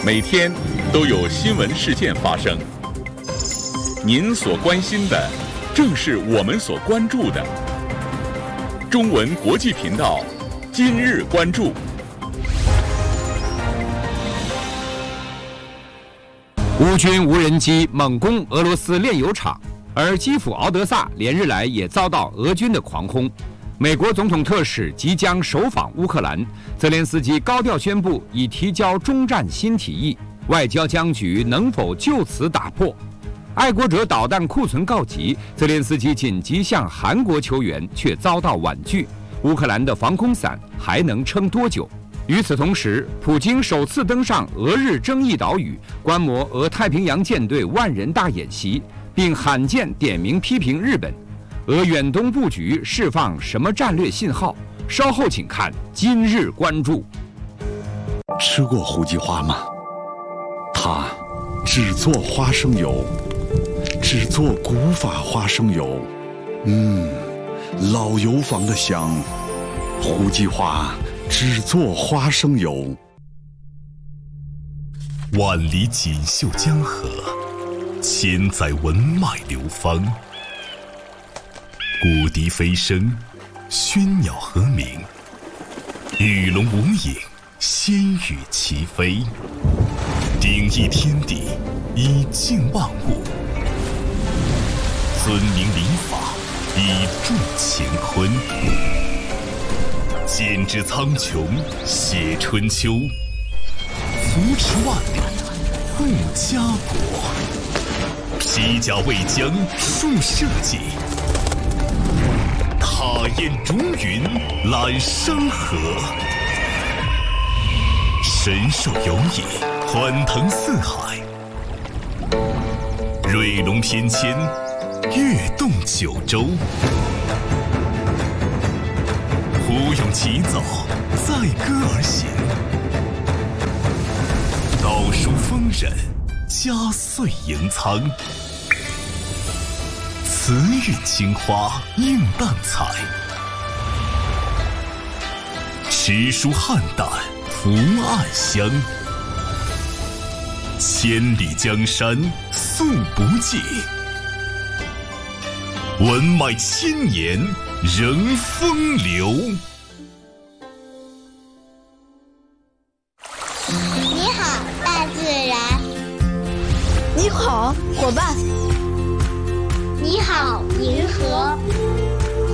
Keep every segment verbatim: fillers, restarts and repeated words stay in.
每天都有新闻事件发生。您所关心的，正是我们所关注的。中文国际频道，今日关注。 乌军无人机猛攻俄罗斯炼油厂，而基辅敖德萨连日来也遭到俄军的狂轰。美国总统特使即将首访乌克兰，泽连斯基高调宣布已提交终战新提议，外交僵局能否就此打破？爱国者导弹库存告急，泽连斯基紧急向韩国求援，却遭到婉拒。乌克兰的防空伞还能撑多久？与此同时，普京首次登上俄日争议岛屿，观摩俄太平洋舰队万人大演习，并罕见点名批评日本。俄远东布局释放什么战略信号？稍后请看今日关注。 吃过胡记花吗？它只做花生油，只做古法花生油。嗯，老油坊的香。胡记花只做花生油。 万里锦绣江河，千载文脉流芳。古笛飞声，喧鸟和鸣，鱼龙无影，仙羽齐飞。鼎益天地，以静万物；尊明礼法，以助乾坤。剪纸苍穹，写春秋；扶持万里，护家国。披甲为将，树社稷。踏烟逐云，揽山河。神兽游弋，欢腾四海。瑞龙翩跹，跃动九州。胡勇齐走，载歌而行。道书丰稔，家岁盈仓。慈韵青花映淡彩，诗书汉旦福暗香。千里江山素不尽，文脉千年仍风流。 你好，大自然。 你好，伙伴。 你好，银河。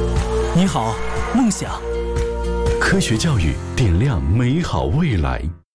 你好，梦想。 科学教育点亮美好未来。